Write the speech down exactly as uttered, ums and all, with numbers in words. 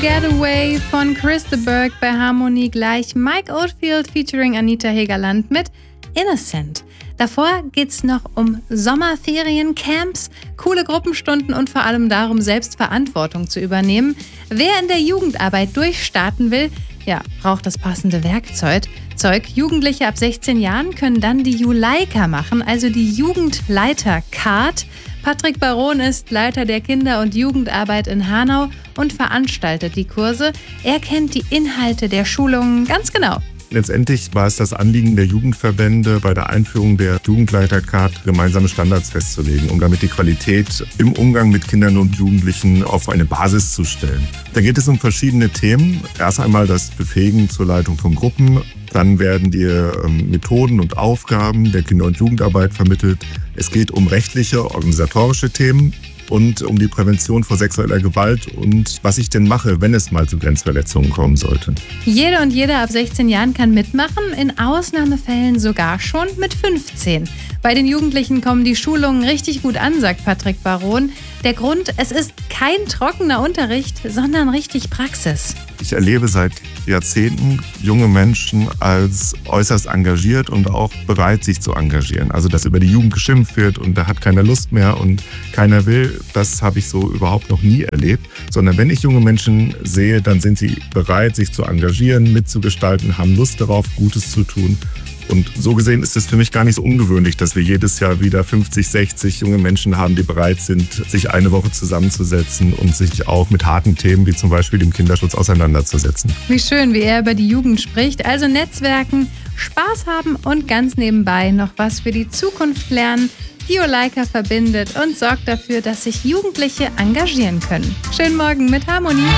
Getaway von Chris de Burgh bei Harmony, gleich Mike Oldfield featuring Anita Hegerland mit Innocent. Davor geht's noch um Sommerferien, Camps, coole Gruppenstunden und vor allem darum, selbst Verantwortung zu übernehmen. Wer in der Jugendarbeit durchstarten will, ja, braucht das passende Werkzeug. Zeug. Jugendliche ab sechzehn Jahren können dann die Juleika machen, also die Jugendleiter-Card. Patrick Baron ist Leiter der Kinder- und Jugendarbeit in Hanau und veranstaltet die Kurse. Er kennt die Inhalte der Schulungen ganz genau. Letztendlich war es das Anliegen der Jugendverbände, bei der Einführung der Jugendleiter-Card gemeinsame Standards festzulegen, um damit die Qualität im Umgang mit Kindern und Jugendlichen auf eine Basis zu stellen. Da geht es um verschiedene Themen. Erst einmal das Befähigen zur Leitung von Gruppen. Dann werden dir ähm, Methoden und Aufgaben der Kinder- und Jugendarbeit vermittelt. Es geht um rechtliche, organisatorische Themen und um die Prävention vor sexueller Gewalt und was ich denn mache, wenn es mal zu Grenzverletzungen kommen sollte. Jede und jeder ab sechzehn Jahren kann mitmachen, in Ausnahmefällen sogar schon mit fünfzehn. Bei den Jugendlichen kommen die Schulungen richtig gut an, sagt Patrick Baron. Der Grund, es ist kein trockener Unterricht, sondern richtig Praxis. Ich erlebe seit Jahrzehnten junge Menschen als äußerst engagiert und auch bereit, sich zu engagieren. Also, dass über die Jugend geschimpft wird und da hat keiner Lust mehr und keiner will, das habe ich so überhaupt noch nie erlebt. Sondern wenn ich junge Menschen sehe, dann sind sie bereit, sich zu engagieren, mitzugestalten, haben Lust darauf, Gutes zu tun. Und so gesehen ist es für mich gar nicht so ungewöhnlich, dass wir jedes Jahr wieder fünfzig, sechzig junge Menschen haben, die bereit sind, sich eine Woche zusammenzusetzen und sich auch mit harten Themen wie zum Beispiel dem Kinderschutz auseinanderzusetzen. Wie schön, wie er über die Jugend spricht. Also Netzwerken, Spaß haben und ganz nebenbei noch was für die Zukunft lernen. Die Juleika verbindet und sorgt dafür, dass sich Jugendliche engagieren können. Schönen Morgen mit Harmony.